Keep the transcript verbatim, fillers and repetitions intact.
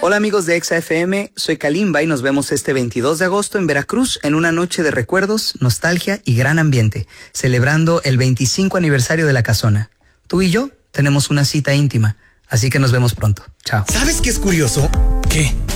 Hola amigos de Exa F M, soy Kalimba y nos vemos este veintidós de agosto en Veracruz en una noche de recuerdos, nostalgia y gran ambiente, celebrando el veinticinco aniversario de La Casona. Tú y yo tenemos una cita íntima, así que nos vemos pronto. Chao. ¿Sabes qué es curioso? ¿Qué?